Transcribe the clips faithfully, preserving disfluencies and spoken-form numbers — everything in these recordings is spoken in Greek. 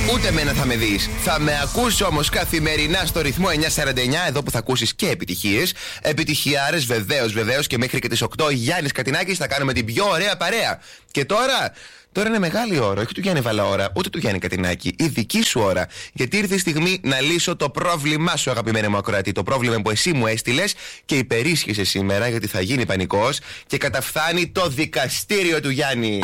Ούτε εμένα θα με δεις. Θα με ακούσεις όμως καθημερινά στο ρυθμό εννιά σαράντα εννιά, εδώ που θα ακούσεις και επιτυχίες. Επιτυχιάρες, βεβαίως, βεβαίως, και μέχρι και τις οκτώ Γιάννης Κατινάκης θα κάνουμε την πιο ωραία παρέα. Και τώρα. Τώρα είναι μεγάλη ώρα, όχι του Γιάννη Βαλαώρα, ούτε του Γιάννη Κατινάκη. Η δική σου ώρα. Γιατί ήρθε η στιγμή να λύσω το πρόβλημά σου, αγαπημένη μου ακροατή. Το πρόβλημα που εσύ μου έστειλες και υπερίσχυσε σήμερα, γιατί θα γίνει πανικός και καταφθάνει το δικαστήριο του Γιάννη.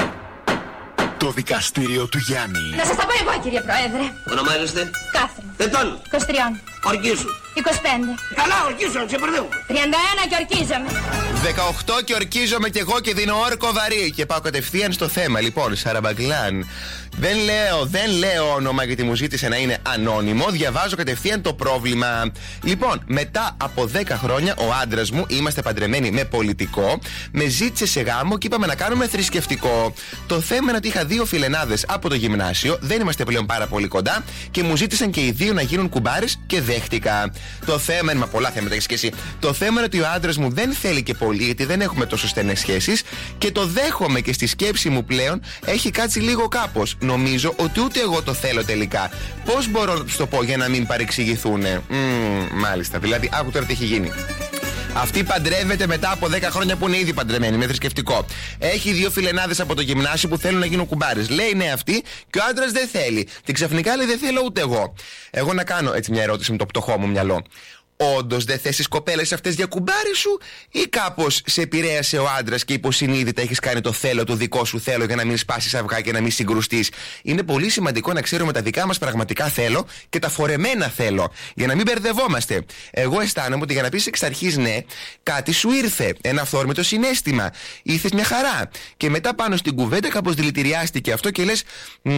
Το δικαστήριο του Γιάννη. Να σας τα πω εγώ, κύριε Πρόεδρε. Ονομάζεστε? Κάθριν. Ετών. είκοσι τρία. Ορκίσου. είκοσι πέντε. Καλά, ορκίσου, σε μπερδεύω. τριάντα ένα και ορκίζομαι. δεκαοκτώ και ορκίζομαι κι εγώ και δίνω όρκο βαρύ. Και πάω κατευθείαν στο θέμα. Λοιπόν, Σαραμπαγκλάν. Δεν λέω, δεν λέω όνομα γιατί μου ζήτησε να είναι ανώνυμο. Διαβάζω κατευθείαν το πρόβλημα. Λοιπόν, μετά από δέκα χρόνια ο άντρας μου, είμαστε παντρεμένοι με πολιτικό, με ζήτησε σε γάμο και είπαμε να κάνουμε θρησκευτικό. Το θέμα είναι ότι είχα δύο φιλενάδες από το γυμνάσιο, δεν είμαστε πλέον πάρα πολύ κοντά και μου ζήτησαν και οι δύο να γίνουν κουμπάρες και δέχτηκα. Το θέμα είναι, μα πολλά θέματα έχεις και εσύ. Το θέμα είναι ότι ο άντρας μου δεν θέλει και πολύ, γιατί δεν έχουμε τόσο στενές σχέσεις και το δέχομαι και στη σκέψη μου πλέον έχει κάτσει λίγο κάπως. Νομίζω ότι ούτε εγώ το θέλω τελικά. Πώς μπορώ να τους το πω για να μην παρεξηγηθούνε? Mm, μάλιστα, δηλαδή, άκου τώρα τι έχει γίνει. Αυτή παντρεύεται μετά από δέκα χρόνια που είναι ήδη παντρεμένη, με θρησκευτικό. Έχει δύο φιλενάδες από το γυμνάσιο που θέλουν να γίνουν κουμπάρες. Λέει ναι αυτή και ο άντρας δεν θέλει. Και ξαφνικά λέει δεν θέλω ούτε εγώ. Εγώ να κάνω έτσι μια ερώτηση με το πτωχό μου μυαλό. Όντως δεν θες τις κοπέλες αυτές για κουμπάρι σου, ή κάπως σε επηρέασε ο άντρας και υποσυνείδητα έχεις κάνει το θέλω, το δικό σου θέλω, για να μην σπάσεις αυγά και να μην συγκρουστείς? Είναι πολύ σημαντικό να ξέρουμε τα δικά μας πραγματικά θέλω και τα φορεμένα θέλω, για να μην μπερδευόμαστε. Εγώ αισθάνομαι ότι για να πεις εξ αρχής ναι, κάτι σου ήρθε, ένα αυθόρμητο συναίσθημα, ήρθες μια χαρά. Και μετά πάνω στην κουβέντα κάπως δηλητηριάστηκε αυτό και λες,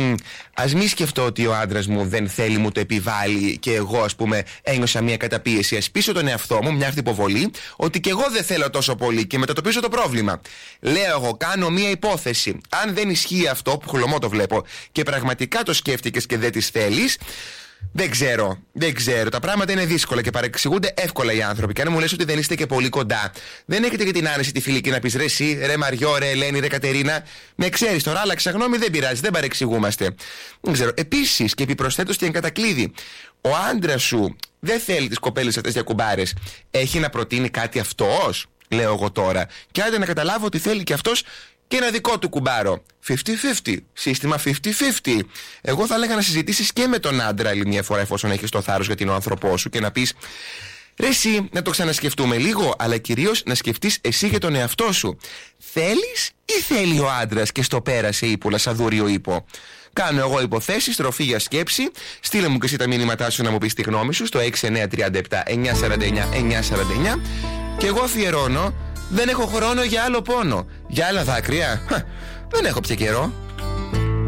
ας μη σκεφτώ ότι ο άντρας μου δεν θέλει, μου το επιβάλλει και εγώ, ας πούμε, ένιωσα μια καταπίεση. Ας πείσω τον εαυτό μου, μια υποβολή, ότι και εγώ δεν θέλω τόσο πολύ και μετατοπίζω το πρόβλημα. Λέω εγώ, κάνω μια υπόθεση. Αν δεν ισχύει αυτό, που χλωμό το βλέπω, και πραγματικά το σκέφτηκες και δεν τις θέλεις, δεν ξέρω, δεν ξέρω. Τα πράγματα είναι δύσκολα και παρεξηγούνται εύκολα οι άνθρωποι. Και αν μου λες ότι δεν είστε και πολύ κοντά, δεν έχετε και την άνεση τη φιλική να πεις ρε εσύ, ρε Μαριό, ρε Ελένη, ρε Κατερίνα, με ξέρεις τώρα, άλλαξα γνώμη, δεν πειράζει, δεν παρεξηγούμαστε. Δεν ξέρω. Επίσης και επιπροσθέτως και εν κατακλείδη, ο άντρας σου δεν θέλει τις κοπέλες αυτές για κουμπάρες. Έχει να προτείνει κάτι αυτός, λέω εγώ τώρα, και άντε να καταλάβω ότι θέλει και αυτός και ένα δικό του κουμπάρο. πενήντα πενήντα, σύστημα πενήντα πενήντα. Εγώ θα έλεγα να συζητήσεις και με τον άντρα άλλη μια φορά, εφόσον έχεις το θάρρος γιατί είναι ο άνθρωπός σου, και να πεις ρε εσύ, να το ξανασκεφτούμε λίγο, αλλά κυρίως να σκεφτείς εσύ για τον εαυτό σου. Θέλεις ή θέλει ο άντρας και στο πέρασε ύπουλα σαν δούριο ύπο? Κάνω εγώ υποθέσεις, τροφή για σκέψη. Στείλε μου και εσύ τα μήνυματά σου να μου πεις τη γνώμη σου στο έξι εννιά τρία επτά εννιά σαράντα εννιά εννιά σαράντα εννιά. Και εγώ αφιερώνω, δεν έχω χρόνο για άλλο πόνο. Για άλλα δάκρυα, δεν έχω πια καιρό.